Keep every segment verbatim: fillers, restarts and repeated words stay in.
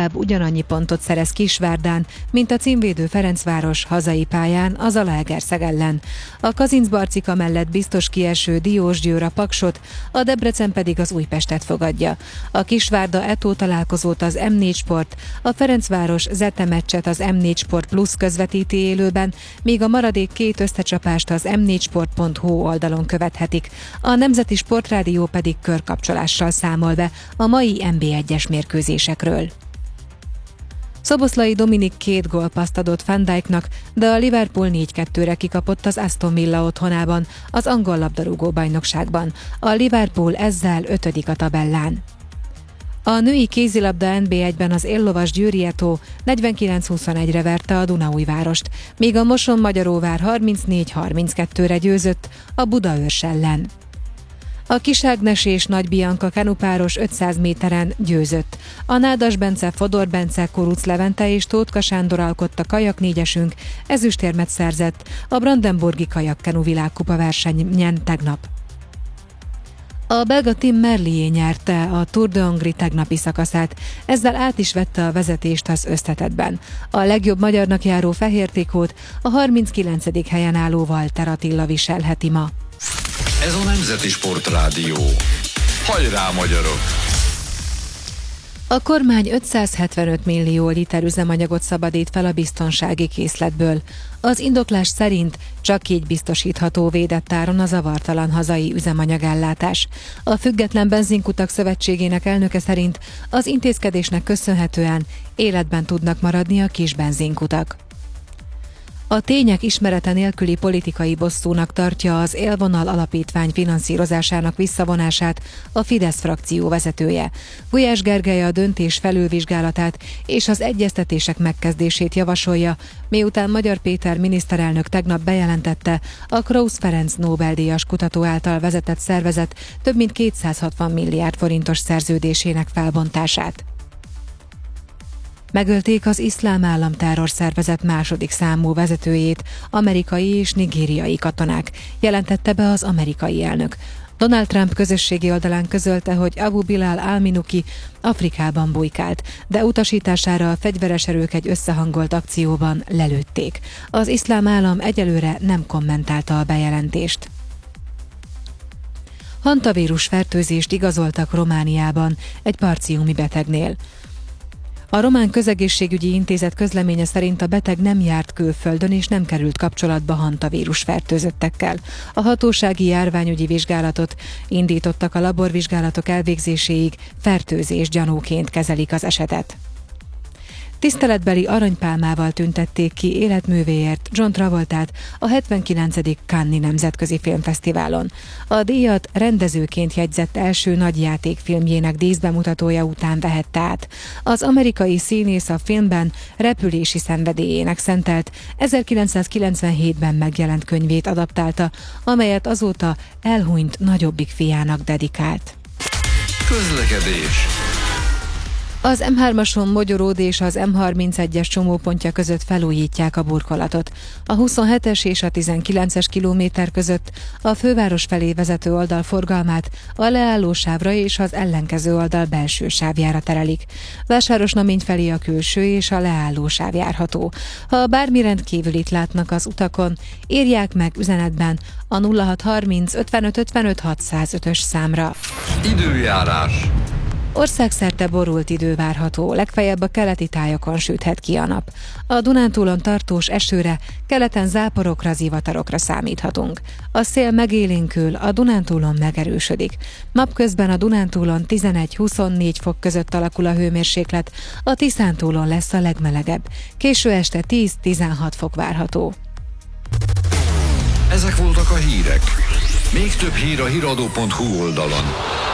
legalább ugyanannyi pontot szerez Kisvárdán, mint a címvédő Ferencváros hazai pályán az Zalaegerszeg ellen. A Kazincbarcika mellett biztos kieső Diósgyőr a Paksot, a Debrecen pedig az Újpestet fogadja. A Kisvárda Eto találkozót az em négy Sport, a Ferencváros Zete meccset az em négy Sport Plus közvetíti élőben, míg a maradék két összecsapást az em négy sport pont hu oldalon követhetik. A Nemzeti Sportrádió pedig körkapcsolással számol be a mai en bé egyes mérkőzésekről. Szoboszlai Dominik két gólpasszt adott Van Dijknak, de a Liverpool négy kettőre kikapott az Aston Villa otthonában, az angol labdarúgó bajnokságban. A Liverpool ezzel ötödik a tabellán. A női kézilabda en bé egyben az éllovas Győri Eto negyvenkilenc huszonegyre verte a Dunaújvárost, míg a Moson-Magyaróvár harmincnégy harminckettőre győzött a Budaörs ellen. A Kiságnes és Nagy Bianca kenupáros ötszáz méteren győzött. A Nádas Bence, Fodor Bence, Kuruc Levente és Tótka Sándor alkotta kajak négyesünk, ezüstérmet szerzett a Brandenburgi kajakkenu világkupa versenyen tegnap. A belga Tim Merlier nyerte a Tour de Hongrie tegnapi szakaszát, ezzel át is vette a vezetést az összetettben. A legjobb magyarnak járó fehér trikót a harminckilencedik helyen álló Walter Attila viselheti ma. Ez a Nemzeti Sportrádió. Hajrá, magyarok! A kormány ötszázhetvenöt millió liter üzemanyagot szabadít fel a biztonsági készletből. Az indoklás szerint csak így biztosítható védett áron a zavartalan hazai üzemanyagellátás. A Független Benzinkutak Szövetségének elnöke szerint az intézkedésnek köszönhetően életben tudnak maradni a kis benzinkutak. A tények ismerete nélküli politikai bosszúnak tartja az Élvonal Alapítvány finanszírozásának visszavonását a Fidesz frakció vezetője. Gulyás Gergely a döntés felülvizsgálatát és az egyeztetések megkezdését javasolja, miután Magyar Péter miniszterelnök tegnap bejelentette, a Krausz Ferenc Nobel-díjas kutató által vezetett szervezet több mint kétszázhatvan milliárd forintos szerződésének felbontását. Megölték az Iszlám Állam terrorszervezet második számú vezetőjét, amerikai és nigériai katonák, jelentette be az amerikai elnök. Donald Trump közösségi oldalán közölte, hogy Abu Bilal al-Minuki Afrikában bujkált, de utasítására a fegyveres erők egy összehangolt akcióban lelőtték. Az Iszlám Állam egyelőre nem kommentálta a bejelentést. Hantavírus fertőzést igazoltak Romániában egy parciumi betegnél. A Román Közegészségügyi Intézet közleménye szerint a beteg nem járt külföldön és nem került kapcsolatba hantavírus fertőzöttekkel. A hatósági járványügyi vizsgálatot indítottak, a laborvizsgálatok elvégzéséig fertőzés gyanúként kezelik az esetet. Tiszteletbeli aranypálmával tüntették ki életművéért John Travoltát a hetvenkilencedik Cannes-i Nemzetközi Filmfesztiválon. A díjat rendezőként jegyzett első nagyjátékfilmjének díszbemutatója után vehette át. Az amerikai színész a filmben repülési szenvedélyének szentelt ezerkilencszázkilencvenhétben megjelent könyvét adaptálta, amelyet azóta elhunyt nagyobbik fiának dedikált. Közlekedés. Az em hármason Mogyoród és az em harmincegyes csomópontja között felújítják a burkolatot. A huszonhetes és a tizenkilences kilométer között a főváros felé vezető oldal forgalmát a leállósávra és az ellenkező oldal belső sávjára terelik. Vásárosnamény felé a külső és a leállósáv járható. Ha bármi rendkívülit látnak az utakon, írják meg üzenetben a nulla hat harminc ötvenöt ötvenöt hatszázötös számra. Időjárás. Országszerte borult idő várható, legfeljebb a keleti tájakon süthet ki a nap. A Dunántúlon tartós esőre, keleten záporokra, zivatarokra számíthatunk. A szél megélénkül, a Dunántúlon megerősödik. Napközben a Dunántúlon tizenegy-huszonnégy fok között alakul a hőmérséklet, a Tiszántúlon lesz a legmelegebb. Késő este tíz-tizenhat fok várható. Ezek voltak a hírek. Még több hír a híradó pont hu oldalon.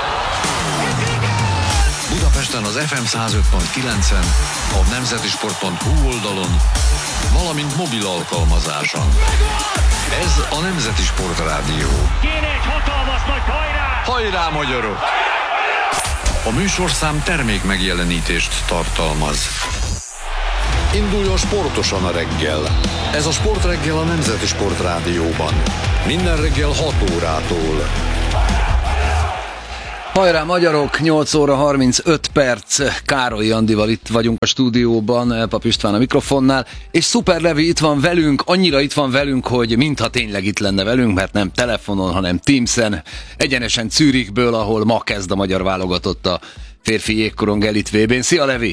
Budapesten az ef em száz öt pont kilencen, a nemzeti sport pont hu oldalon, valamint mobil alkalmazáson. Ez a Nemzeti Sportrádió. Kéne egy hatalmas nagy hajrá! Hajrá, magyarok! A műsorszám termék megjelenítést tartalmaz. Induljon sportosan a reggel. Ez a Sportreggel a Nemzeti Sportrádióban. Minden reggel hat órától. Hajrá magyarok, nyolc óra harmincöt perc, Károly Andival itt vagyunk a stúdióban, Pap István a mikrofonnál, és Szuper Levi itt van velünk, annyira itt van velünk, hogy mintha tényleg itt lenne velünk, mert nem telefonon, hanem Teamsen, egyenesen Zürichből, ahol ma kezd a magyar válogatott a férfi jégkorong elit vé bén. Szia Levi!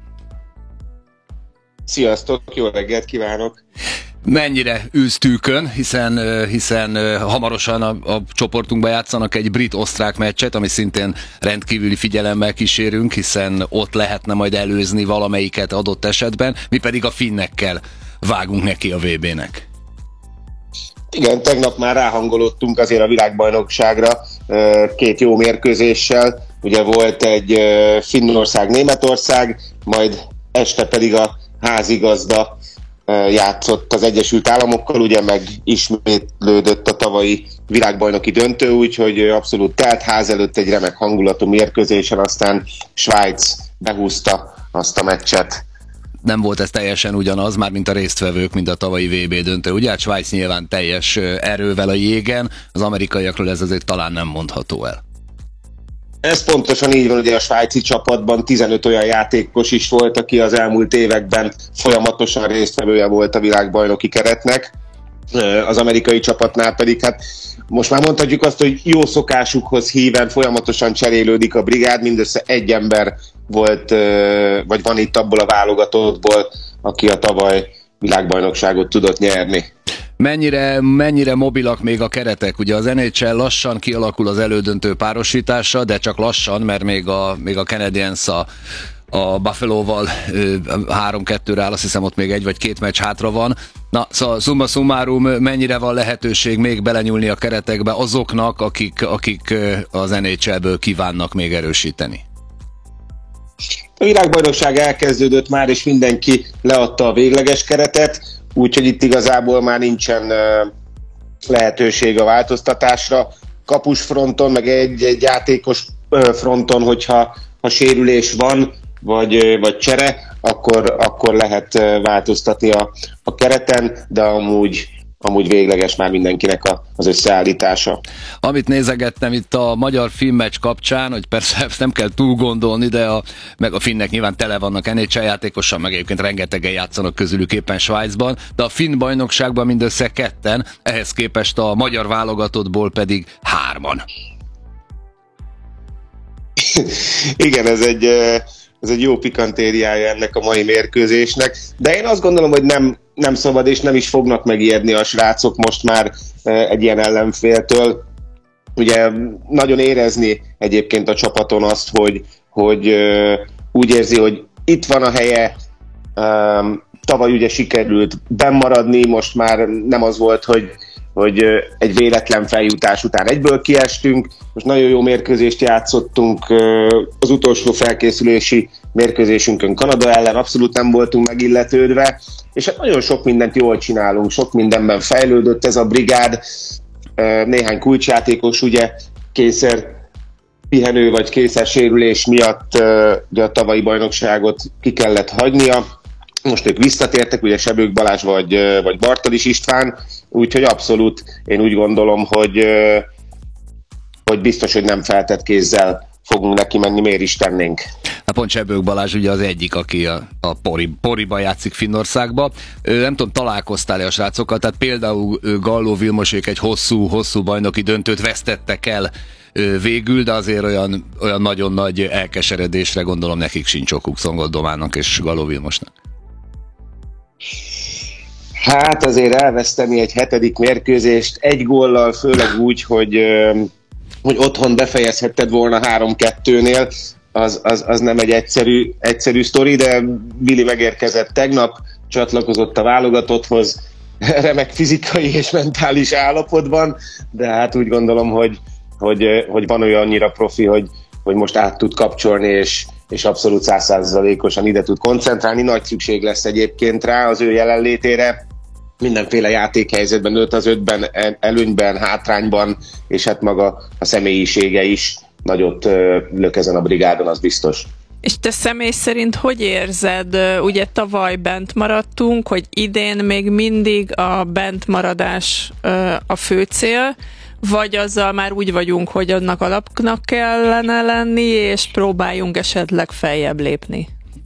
Sziasztok, jó reggelt kívánok! Mennyire ülsz tűkön, hiszen, hiszen hamarosan a, a csoportunkban játszanak egy brit-osztrák meccset, ami szintén rendkívüli figyelemmel kísérünk, hiszen ott lehetne majd előzni valamelyiket adott esetben, mi pedig a finnekkel vágunk neki a vé bének. Igen, tegnap már ráhangolódtunk azért a világbajnokságra két jó mérkőzéssel. Ugye volt egy Finnország-Németország, majd este pedig a házigazda játszott az Egyesült Államokkal, ugye meg ismétlődött a tavalyi világbajnoki döntő, úgyhogy abszolút telt ház előtt egy remek hangulatú mérkőzésen, aztán Svájc behúzta azt a meccset. Nem volt ez teljesen ugyanaz, már mint a résztvevők, mint a tavalyi vé bé döntő. Ugye hát Svájc nyilván teljes erővel a jégen, az amerikaiakról ez azért talán nem mondható el. Ez pontosan így van, ugye a svájci csapatban tizenöt olyan játékos is volt, aki az elmúlt években folyamatosan résztvevője volt a világbajnoki keretnek. Az amerikai csapatnál pedig hát most már mondhatjuk azt, hogy jó szokásukhoz híven folyamatosan cserélődik a brigád, mindössze egy ember volt, vagy van itt abból a válogatottból, aki a tavaly világbajnokságot tudott nyerni. Mennyire, mennyire mobilak még a keretek? Ugye az en há el lassan kialakul az elődöntő párosítása, de csak lassan, mert még a, még a Canadiens a, a Buffalo-val három kettőre áll, azt hiszem ott még egy vagy két meccs hátra van. Na, szóval summa summarum, mennyire van lehetőség még belenyúlni a keretekbe azoknak, akik, akik az en há elből kívánnak még erősíteni? A világbajnokság elkezdődött már, és mindenki leadta a végleges keretet, úgyhogy itt igazából már nincsen lehetőség a változtatásra. Kapus fronton, meg egy, egy játékos fronton, hogyha ha sérülés van, vagy, vagy csere, akkor, akkor lehet változtatni a, a kereten, de amúgy amúgy végleges már mindenkinek a, az összeállítása. Amit nézegettem itt a magyar-finn meccs kapcsán, hogy persze ezt nem kell túl gondolni, de a, meg a finnek nyilván tele vannak en há el játékosan, meg egyébként rengetegen játszanak közülük éppen Svájcban, de a finn bajnokságban mindössze ketten, ehhez képest a magyar válogatottból pedig hárman. Igen, ez egy, ez egy jó pikantériája ennek a mai mérkőzésnek, de én azt gondolom, hogy nem nem szabad, és nem is fognak megijedni a srácok most már egy ilyen ellenféltől. Ugye nagyon érezni egyébként a csapaton azt, hogy, hogy úgy érzi, hogy itt van a helye, tavaly ugye sikerült bennmaradni, most már nem az volt, hogy, hogy egy véletlen feljutás után egyből kiestünk. Most nagyon jó mérkőzést játszottunk, az utolsó felkészülési mérkőzésünkön Kanada ellen abszolút nem voltunk megilletődve, és hát nagyon sok mindent jól csinálunk, sok mindenben fejlődött ez a brigád, néhány kulcsjátékos ugye kényszer pihenő vagy kényszer sérülés miatt ugye a tavalyi bajnokságot ki kellett hagynia. Most ők visszatértek, ugye Sebők Balázs vagy, vagy Bartalis István, úgyhogy abszolút én úgy gondolom, hogy, hogy biztos, hogy nem feltett kézzel fogunk neki menni, miért is tennénk. Hát pont Sebők Balázs ugye az egyik, aki a, a Pori, Poriban játszik Finnországba. Nem tudom, találkoztál-e a srácokkal, tehát például Galló Vilmosék egy hosszú, hosszú bajnoki döntőt vesztettek el végül, de azért olyan, olyan nagyon nagy elkeseredésre gondolom nekik sincs okuk, Szongold Domának és Galló Vilmosnak. Hát azért elveszteni egy hetedik mérkőzést egy góllal, főleg úgy, hogy, hogy otthon befejezhetted volna három kettőnél, az, az, az nem egy egyszerű, egyszerű sztori, de Vili megérkezett tegnap, csatlakozott a válogatotthoz, remek fizikai és mentális állapotban, de hát úgy gondolom, hogy, hogy, hogy van olyan annyira profi, hogy, hogy most át tud kapcsolni, és, és abszolút száz százalékosan ide tud koncentrálni. Nagy szükség lesz egyébként rá az ő jelenlétére. Mindenféle játékhelyzetben, öt az ötben, előnyben, hátrányban, és hát maga a személyisége is nagyot lök ezen a brigádon, az biztos. És te személy szerint hogy érzed? Ugye tavaly bent maradtunk, hogy idén még mindig a bentmaradás a fő cél, vagy azzal már úgy vagyunk, hogy annak alapnak kellene lenni, és próbáljunk esetleg feljebb lépni?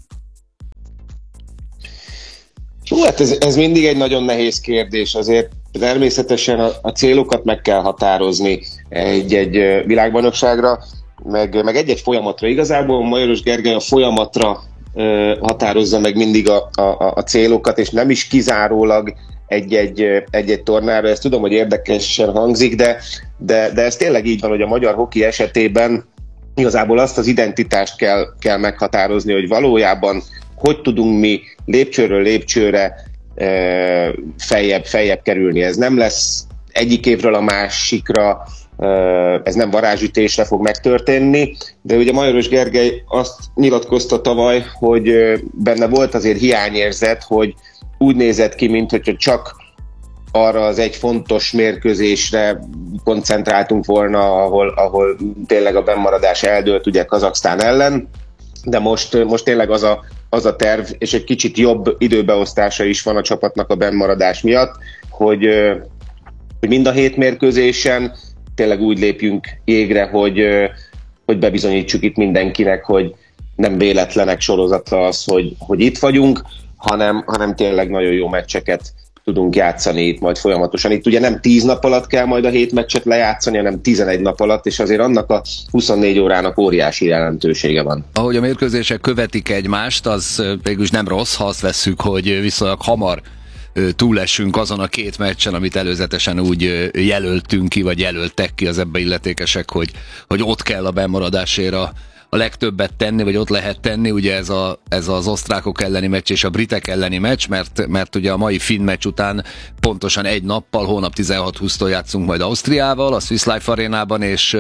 Hú, hát ez, ez mindig egy nagyon nehéz kérdés, azért természetesen a, a célokat meg kell határozni egy-egy világbajnokságra, meg, meg egy-egy folyamatra. Igazából Majoros Gergely a folyamatra ö, határozza meg mindig a, a, a célokat, és nem is kizárólag egy-egy, egy-egy tornára. Ezt tudom, hogy érdekesen hangzik, de, de, de ez tényleg így van, hogy a magyar hoki esetében igazából azt az identitást kell, kell meghatározni, hogy valójában hogy tudunk mi lépcsőről lépcsőre e, feljebb, feljebb kerülni. Ez nem lesz egyik évről a másikra, e, ez nem varázsütésre fog megtörténni, de ugye Majoros Gergely azt nyilatkozta tavaly, hogy benne volt azért hiányérzet, hogy úgy nézett ki, mintha csak arra az egy fontos mérkőzésre koncentráltunk volna, ahol, ahol tényleg a bennmaradás eldőlt ugye Kazaksztán ellen, de most, most tényleg az a, az a terv, és egy kicsit jobb időbeosztása is van a csapatnak a bennmaradás miatt, hogy, hogy mind a hét mérkőzésen tényleg úgy lépjünk jégre, hogy, hogy bebizonyítsuk itt mindenkinek, hogy nem véletlenek sorozata az, hogy, hogy itt vagyunk, hanem, hanem tényleg nagyon jó meccseket tudunk játszani itt majd folyamatosan. Itt ugye nem tíz nap alatt kell majd a hét meccset lejátszani, hanem tizenegy nap alatt, és azért annak a huszonnégy órának óriási jelentősége van. Ahogy a mérkőzések követik egymást, az végülis nem rossz, ha azt vesszük, hogy viszonylag hamar túlesünk azon a két meccsen, amit előzetesen úgy jelöltünk ki, vagy jelöltek ki az ebbe illetékesek, hogy, hogy ott kell a bennmaradásért a a legtöbbet tenni, vagy ott lehet tenni, ugye ez, a, ez az osztrákok elleni meccs és a britek elleni meccs, mert, mert ugye a mai finn meccs után pontosan egy nappal, hónap tizenhat húsztól játszunk majd Ausztriával, a Swiss Life Arénában, és,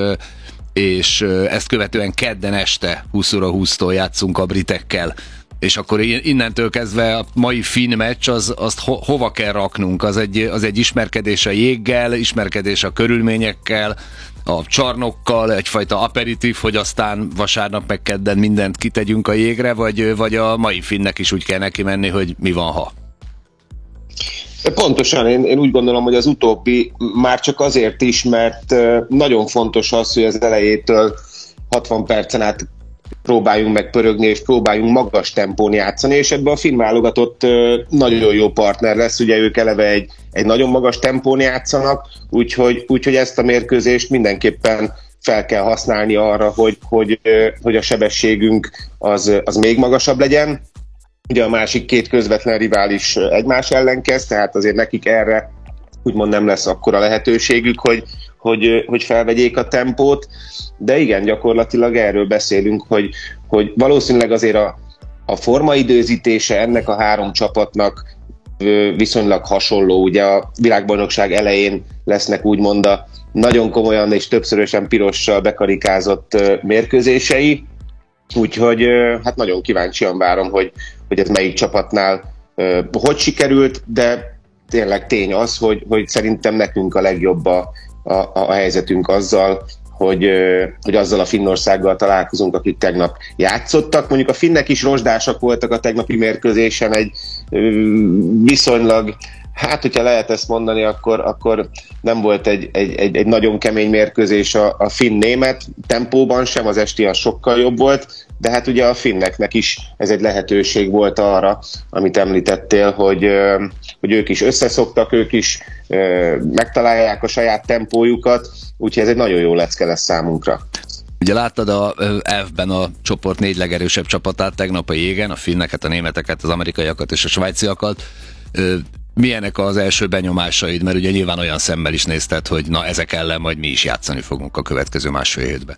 és ezt követően kedden este húsz óra húsztól játszunk a britekkel. És akkor innentől kezdve a mai finn meccs, az, azt ho, hova kell raknunk? Az egy, az egy ismerkedés a jéggel, ismerkedés a körülményekkel, a csarnokkal, egyfajta aperitív, hogy aztán vasárnap meg kedden mindent kitegyünk a jégre, vagy, vagy a mai finnek is úgy kell neki menni, hogy mi van, ha? Pontosan, én, én úgy gondolom, hogy az utóbbi már csak azért is, mert nagyon fontos az, hogy az elejétől hatvan percen át próbáljunk meg pörögni, és próbáljunk magas tempón játszani, és ebben a finn válogatott nagyon jó partner lesz, ugye ők eleve egy, egy nagyon magas tempón játszanak, úgyhogy, úgyhogy ezt a mérkőzést mindenképpen fel kell használni arra, hogy, hogy, hogy a sebességünk az, az még magasabb legyen. Ugye a másik két közvetlen rivális egymás ellen kezd, tehát azért nekik erre úgymond nem lesz akkora lehetőségük, hogy, hogy, hogy felvegyék a tempót, de igen, gyakorlatilag erről beszélünk, hogy, hogy valószínűleg azért a, a formaidőzítése ennek a három csapatnak viszonylag hasonló. Ugye a világbajnokság elején lesznek úgymond a nagyon komolyan és többszörösen pirossal bekarikázott mérkőzései, úgyhogy hát nagyon kíváncsian várom, hogy, hogy ez melyik csapatnál hogy sikerült, de tényleg tény az, hogy, hogy szerintem nekünk a legjobb a, a, a helyzetünk azzal, hogy, hogy azzal a Finnországgal találkozunk, akik tegnap játszottak. Mondjuk a finnek is rozsdásak voltak a tegnapi mérkőzésen, egy viszonylag, hát hogyha lehet ezt mondani, akkor, akkor nem volt egy, egy, egy, egy nagyon kemény mérkőzés a, a finn-német, tempóban sem, az esti az sokkal jobb volt, de hát ugye a finneknek is ez egy lehetőség volt arra, amit említettél, hogy, hogy ők is összeszoktak, ők is megtalálják a saját tempójukat, úgyhogy ez egy nagyon jó lecke lesz számunkra. Ugye láttad a F-ben a csoport négy legerősebb csapatát tegnap a jégen, a finneket, a németeket, az amerikaiakat és a svájciakat. Milyenek az első benyomásaid? Mert ugye nyilván olyan szemmel is nézted, hogy na ezek ellen majd mi is játszani fogunk a következő másfél hétben.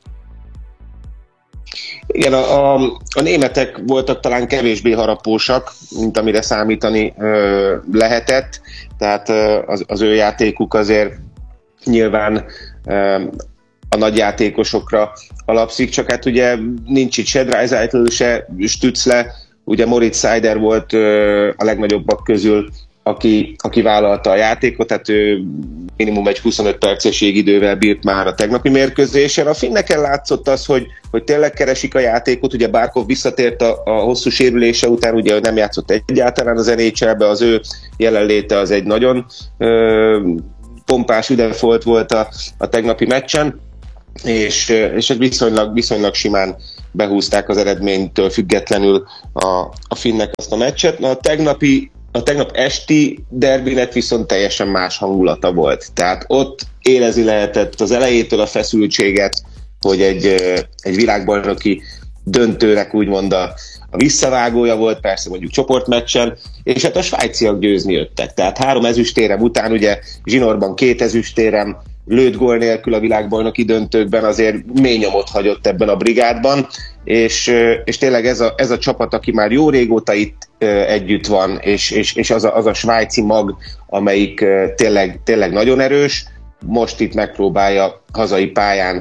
Igen, a, a, a németek voltak talán kevésbé harapósak, mint amire számítani ö, lehetett, tehát ö, az, az ő játékuk azért nyilván ö, a nagy játékosokra alapszik, csak hát ugye nincs itt se Draisaitl, se Stützle, ugye Moritz Seider volt ö, a legnagyobbak közül, aki, aki vállalta a játékot, tehát ő minimum egy huszonöt perces jégidővel bírt már a tegnapi mérkőzésen. A finneken látszott az, hogy, hogy tényleg keresik a játékot, ugye Barkov visszatért a, a hosszú sérülése után, ugye nem játszott egyáltalán az en há el-be, az ő jelenléte az egy nagyon ö, pompás üdefolt volt a, a tegnapi meccsen, és, és viszonylag, viszonylag simán behúzták az eredménytől függetlenül a, a finnek azt a meccset. Na, a tegnapi A tegnap esti derbinek viszont teljesen más hangulata volt. Tehát ott érezni lehetett az elejétől a feszültséget, hogy egy, egy világbajnoki döntőnek úgymond a, a visszavágója volt, persze mondjuk csoportmeccsen, és hát a svájciak győzni jöttek. Tehát három ezüstérem után, ugye zsinórban két ezüstérem, lőtt gól nélkül a világbajnoki döntőkben azért mély nyomot hagyott ebben a brigádban, és, és tényleg ez a, ez a csapat, aki már jó régóta itt együtt van, és, és, és az, a, az a svájci mag, amelyik tényleg, tényleg nagyon erős, most itt megpróbálja hazai pályán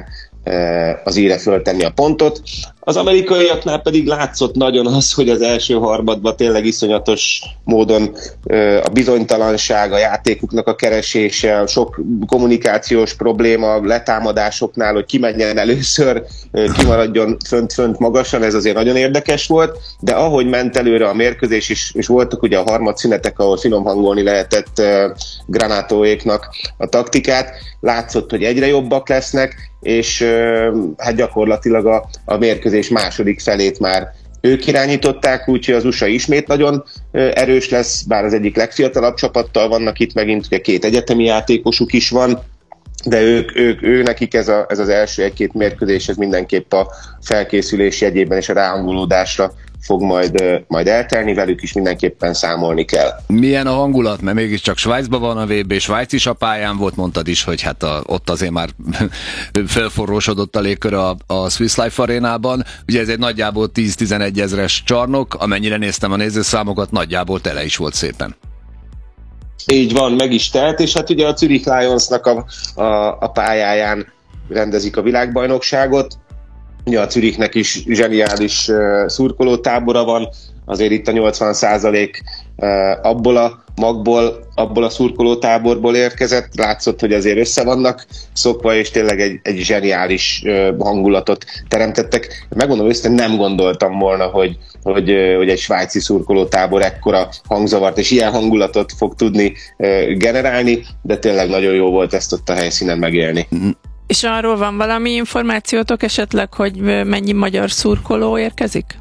az íre föltenni a pontot. Az amerikaiaknál pedig látszott nagyon az, hogy az első harmadban tényleg iszonyatos módon a bizonytalanság, a játékuknak a keresése, sok kommunikációs probléma, letámadásoknál, hogy ki menjen először, kimaradjon fönt-fönt magasan, ez azért nagyon érdekes volt, de ahogy ment előre a mérkőzés, és, és voltak ugye a harmadszünetek, ahol finom hangolni lehetett Granátóéknak a taktikát, látszott, hogy egyre jobbak lesznek, és hát gyakorlatilag a, a mérkőzés második felét már ők irányították, úgyhogy az u es á ismét nagyon erős lesz, bár az egyik legfiatalabb csapattal vannak itt megint, ugye két egyetemi játékosuk is van, de ők, ők, ő nekik ez, a, ez az első egy-két mérkőzés, ez mindenképp a felkészülés jegyében és a ráhangolódásra fog majd, majd eltelni, velük is mindenképpen számolni kell. Milyen a hangulat? Mert mégiscsak Svájcban van a vé bé, Svájc is a pályán volt, mondtad is, hogy hát a, ott azért már felforrósodott a légkör a, a Swiss Life arénában. Ugye ez egy nagyjából tíz-tizenegy ezres csarnok, amennyire néztem a nézőszámokat, nagyjából tele is volt szépen. Így van, meg is telt, és hát ugye a Zürich Lionsnak a, a, a pályáján rendezik a világbajnokságot. Ugye a Zürichnek is zseniális uh, szurkolótábora van, azért itt a nyolcvan százalék uh, abból a magból, abból a szurkolótáborból érkezett, látszott, hogy azért össze vannak szokva, és tényleg egy, egy zseniális uh, hangulatot teremtettek. Megmondom őszintén, nem gondoltam volna, hogy, hogy, uh, hogy egy svájci szurkolótábor ekkora hangzavart és ilyen hangulatot fog tudni uh, generálni, de tényleg nagyon jó volt ezt ott a helyszínen megélni. Mm-hmm. És arról van valami információtok esetleg, hogy mennyi magyar szurkoló érkezik?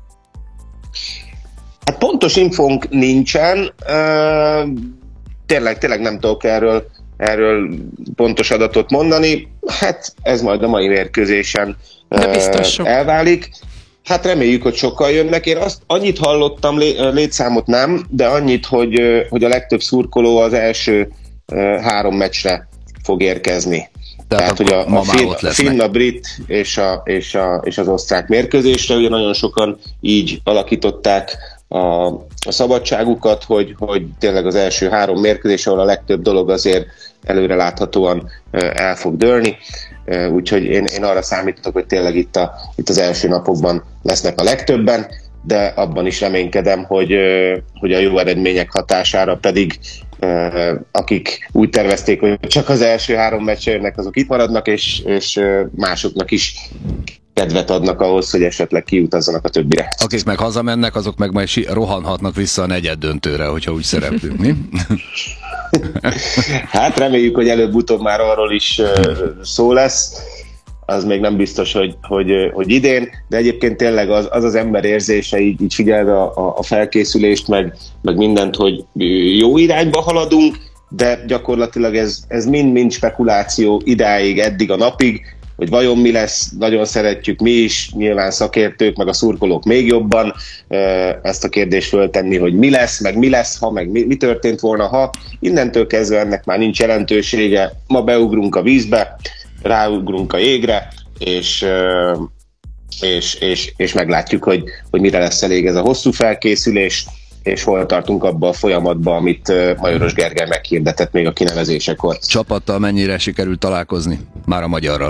Hát pontos infónk nincsen. Tényleg, tényleg nem tudok erről, erről pontos adatot mondani. Hát ez majd a mai mérkőzésen elválik. Hát reméljük, hogy sokkal jönnek. Én azt annyit hallottam, létszámot nem, de annyit, hogy, hogy a legtöbb szurkoló az első három meccsre fog érkezni. Tehát, hogy a, a, finn, a finn, a brit és, a, és, a, és az osztrák mérkőzésre, ugye nagyon sokan így alakították a, a szabadságukat, hogy, hogy tényleg az első három mérkőzés, ahol a legtöbb dolog azért előre láthatóan el fog dőlni. Úgyhogy én, én arra számítok, hogy tényleg itt, a, itt az első napokban lesznek a legtöbben, de abban is reménykedem, hogy, hogy a jó eredmények hatására pedig akik úgy tervezték, hogy csak az első három meccsre jönnek, azok itt maradnak, és, és másoknak is kedvet adnak ahhoz, hogy esetleg kiutazzanak a többire. Akik meg hazamennek, azok meg majd rohanhatnak vissza a negyed döntőre, hogyha úgy szereplünk, mi? Hát reméljük, hogy előbb-utóbb már arról is szó lesz. Az még nem biztos, hogy, hogy, hogy idén, de egyébként tényleg az az, az ember érzése, így, így figyelve a, a felkészülést, meg, meg mindent, hogy jó irányba haladunk, de gyakorlatilag ez, ez mind-mind spekuláció idáig, eddig a napig, hogy vajon mi lesz, nagyon szeretjük mi is, nyilván szakértők, meg a szurkolók még jobban ezt a kérdést föltenni, hogy mi lesz, meg mi lesz, ha, meg mi, mi történt volna, ha. Innentől kezdve ennek már nincs jelentősége, ma beugrunk a vízbe, ráugrunk a jégre, és, és, és, és meglátjuk, hogy, hogy mire lesz elég ez a hosszú felkészülés, és hol tartunk abba a folyamatba, amit Majoros Gergely meghirdetett még a kinevezésekor. Csapattal mennyire sikerült találkozni? Már a magyarral.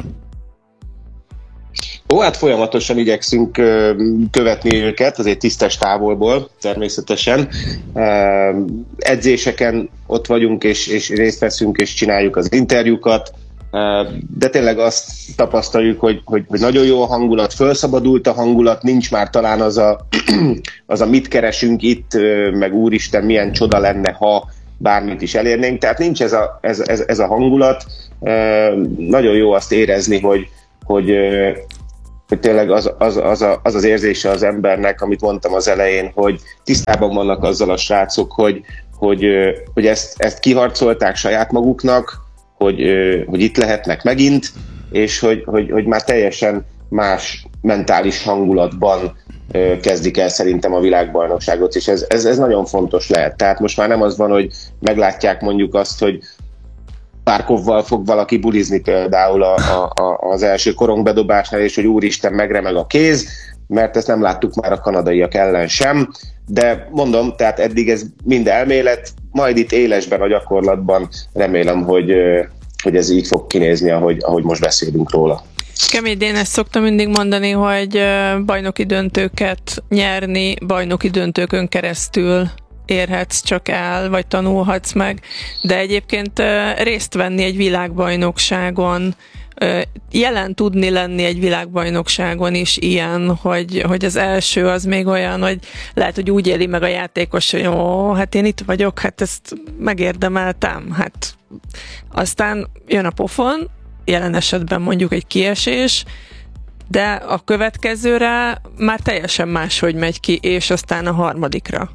Ó, hát folyamatosan igyekszünk követni őket, azért tisztes távolból természetesen. Edzéseken ott vagyunk, és, és részt veszünk, és csináljuk az interjúkat, de tényleg azt tapasztaljuk, hogy, hogy, hogy nagyon jó a hangulat, felszabadult a hangulat, nincs már talán az a, az a mit keresünk itt, meg úristen, milyen csoda lenne, ha bármit is elérnénk, tehát nincs ez a, ez, ez, ez a hangulat. Nagyon jó azt érezni, hogy, hogy, hogy tényleg az az, az, a, az az érzése az embernek, amit mondtam az elején, hogy tisztában vannak azzal a srácok, hogy, hogy, hogy ezt, ezt kiharcolták saját maguknak, hogy, hogy itt lehetnek megint, és hogy, hogy, hogy már teljesen más mentális hangulatban kezdik el szerintem a világbajnokságot, és ez, ez, ez nagyon fontos lehet. Tehát most már nem az van, hogy meglátják mondjuk azt, hogy Párkovval fog valaki bulizni például a, a, a, az első korongbedobásnál, és hogy úristen, megremeg a kéz, mert ezt nem láttuk már a kanadaiak ellen sem, de mondom, tehát eddig ez mind elmélet, majd itt élesben a gyakorlatban remélem, hogy, hogy ez így fog kinézni, ahogy, ahogy most beszélünk róla. Kemény, én ezt szoktam mindig mondani, hogy bajnoki döntőket nyerni, bajnoki döntőkön keresztül érhetsz csak el, vagy tanulhatsz meg, de egyébként részt venni egy világbajnokságon, jelen tudni lenni egy világbajnokságon is ilyen, hogy, hogy az első az még olyan, hogy lehet, hogy úgy éli meg a játékos, hogy ó, hát én itt vagyok, hát ezt megérdemeltem, hát aztán jön a pofon, jelen esetben mondjuk egy kiesés, de a következőre már teljesen máshogy megy ki, és aztán a harmadikra.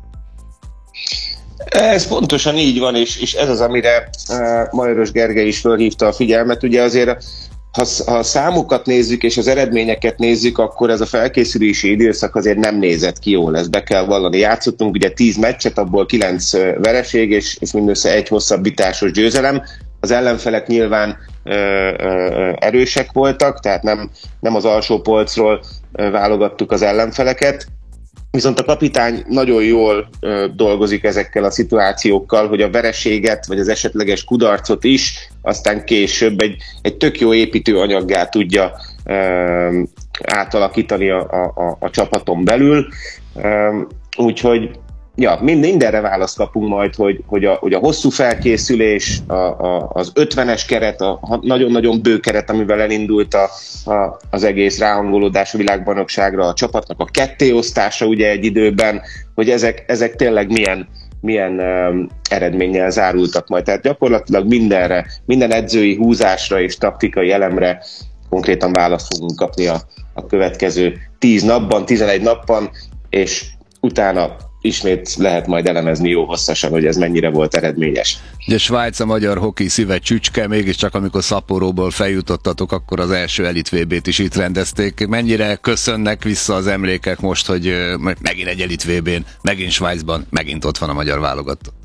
Ez pontosan így van, és, és ez az, amire uh, Majoros Gergely is felhívta a figyelmet. Ugye azért, ha, ha a számokat nézzük, és az eredményeket nézzük, akkor ez a felkészülési időszak azért nem nézett ki jól, ezt be kell vallani. Játszottunk ugye tíz meccset, abból kilenc vereség, és, és mindössze egy hosszabbításos győzelem. Az ellenfelek nyilván ö, ö, erősek voltak, tehát nem, nem az alsó polcról ö, válogattuk az ellenfeleket. Viszont a kapitány nagyon jól ö, dolgozik ezekkel a szituációkkal, hogy a vereséget, vagy az esetleges kudarcot is aztán később egy, egy tök jó építőanyaggá tudja ö, átalakítani a, a, a csapaton belül. Ö, úgyhogy ja, mindenre választ kapunk majd, hogy, hogy, a, hogy a hosszú felkészülés, a, a, az ötvenes keret, a nagyon-nagyon bő keret, amivel elindult a, a, az egész ráhangolódás a világbajnokságra, a csapatnak a kettéosztása ugye egy időben, hogy ezek, ezek tényleg milyen, milyen um, eredménnyel zárultak majd. Tehát gyakorlatilag mindenre, minden edzői húzásra és taktikai elemre konkrétan választ fogunk kapni a, a következő tíz napban, tizenegy napban, és utána ismét lehet majd elemezni jó hosszasan, hogy ez mennyire volt eredményes. Ugye Svájc a magyar hoki szíve csücske, mégiscsak amikor Szaporóból feljutottatok, akkor az első elit vé bét is itt rendezték. Mennyire köszönnek vissza az emlékek most, hogy megint egy elit vé bén, megint Svájcban, megint ott van a magyar válogatott?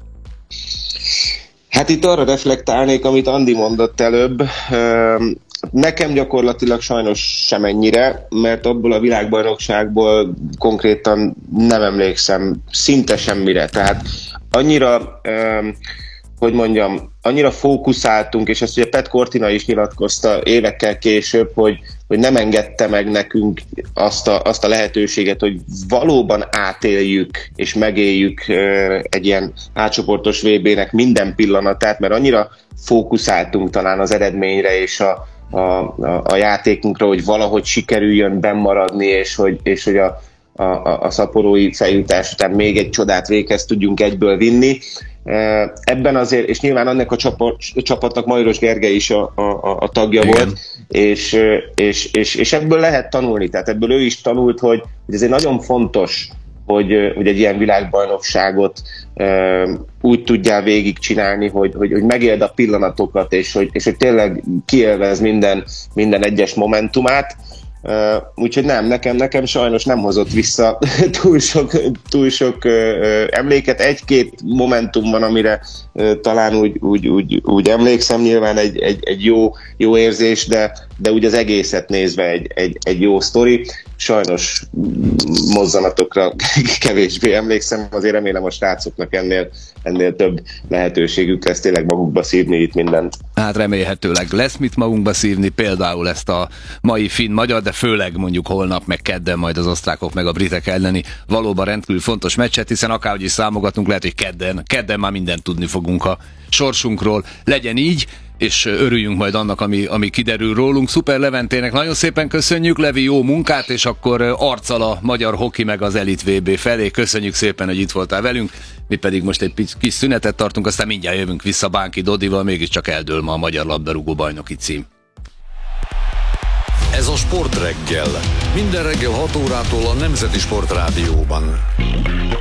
Hát itt arra reflektálnék, amit Andi mondott előbb. Nekem gyakorlatilag sajnos semennyire, mert abból a világbajnokságból konkrétan nem emlékszem szinte semmire. Tehát annyira, hogy mondjam, annyira fókuszáltunk, és ezt ugye Pet Cortina is nyilatkozta évekkel később, hogy, hogy nem engedte meg nekünk azt a, azt a lehetőséget, hogy valóban átéljük és megéljük egy ilyen átcsoportos vé bének minden pillanatát, mert annyira fókuszáltunk talán az eredményre és a A, a, a játékunkra, hogy valahogy sikerüljön bennmaradni, és hogy, és hogy a, a, a szaporói feljutás után még egy csodát véghez tudjunk egyből vinni. Ebben azért, és nyilván annak a csapat, csapatnak Majoros Gergely is a, a, a tagja Igen. volt, és, és, és, és ebből lehet tanulni, tehát ebből ő is tanult, hogy, hogy ez egy nagyon fontos, hogy, hogy egy ilyen világbajnokságot uh, úgy tudjál végigcsinálni, hogy, hogy, hogy megéld a pillanatokat, és hogy, és hogy tényleg kiélvez minden, minden egyes momentumát. Uh, úgyhogy nem, nekem, nekem sajnos nem hozott vissza túl sok, túl sok uh, emléket. Egy-két momentum van, amire uh, talán úgy, úgy, úgy, úgy emlékszem, nyilván egy, egy, egy jó, jó érzés, de, de úgy az egészet nézve egy, egy, egy jó sztori. Sajnos mozzanatokra kevésbé emlékszem, azért remélem a srácoknak ennél, ennél több lehetőségük lesz tényleg magukba szívni itt mindent. Hát remélhetőleg lesz mit magunkba szívni, például ezt a mai finn-magyar, de főleg mondjuk holnap, meg kedden majd az osztrákok, meg a britek elleni valóban rendkívül fontos meccset, hiszen akárhogy is számogatunk, lehet, hogy kedden, kedden már mindent tudni fogunk a sorsunkról. Legyen így, és örüljünk majd annak, ami, ami kiderül rólunk. Szuper Leventének nagyon szépen köszönjük, Levi, jó munkát, és akkor arccal a magyar hoki meg az Elit vé bé felé. Köszönjük szépen, hogy itt voltál velünk, mi pedig most egy kis szünetet tartunk, aztán mindjárt jövünk vissza Bánki Dodival, mégiscsak eldől ma a magyar labdarúgó bajnoki cím. Ez a Sportreggel. Minden reggel hat órától a Nemzeti Sportrádióban.